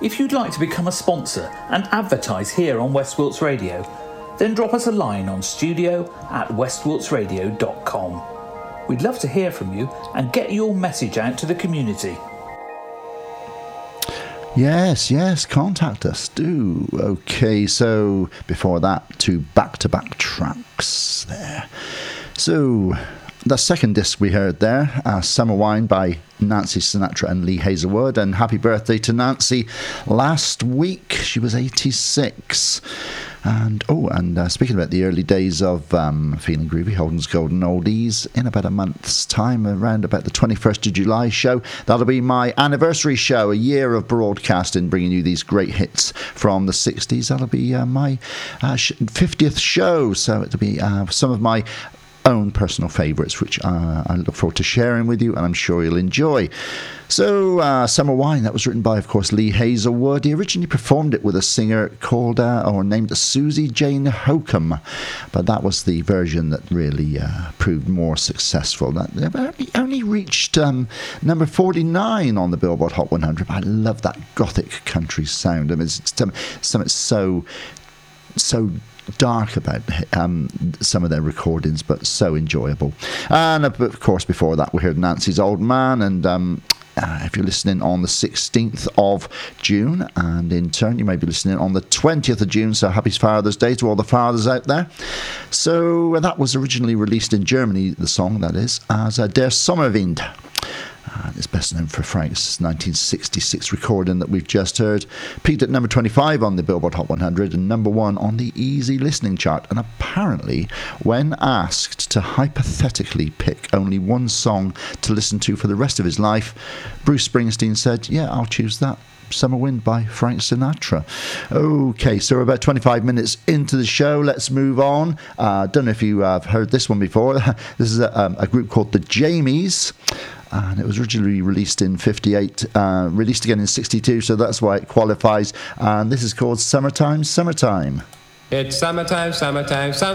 If you'd like to become a sponsor and advertise here on West Wilts Radio, then drop us a line on studio@westwiltsradio.com. We'd love to hear from you and get your message out to the community. Yes, contact us, do. Okay, so before that, two back-to-back tracks there. So, the second disc we heard there, Summer Wine by Nancy Sinatra and Lee Hazelwood, and happy birthday to Nancy last week. She was 86. And speaking about the early days of Feeling Groovy, Holden's Golden Oldies, in about a month's time, around about the 21st of July show, that'll be my anniversary show, a year of broadcasting, bringing you these great hits from the 60s. That'll be my 50th show, so it'll be some of my own personal favourites, which I look forward to sharing with you, and I'm sure you'll enjoy. So, Summer Wine, that was written by, of course, Lee Hazelwood. He originally performed it with a singer called, or named Susie Jane Hokum, but that was the version that really proved more successful. That only reached number 49 on the Billboard Hot 100. I love that gothic country sound. I mean, it's something so dark about some of their recordings, but so enjoyable. And of course, before that, we heard Nancy's Old Man, and if you're listening on the 16th of June, and in turn you may be listening on the 20th of June, so happy Father's Day to all the fathers out there. So that was originally released in Germany, the song that is, as Der Sommerwind. It's best known for Frank's 1966 recording that we've just heard. Peaked at number 25 on the Billboard Hot 100 and number 1 on the Easy Listening chart. And apparently, when asked to hypothetically pick only one song to listen to for the rest of his life, Bruce Springsteen said, "Yeah, I'll choose that. Summer Wind by Frank Sinatra." Okay, so we're about 25 minutes into the show. Let's move on. Don't know if you have heard this one before. This is a group called the Jamies. And it was originally released in 58, released again in 62, so that's why it qualifies. And this is called Summertime, Summertime. It's summertime, summertime,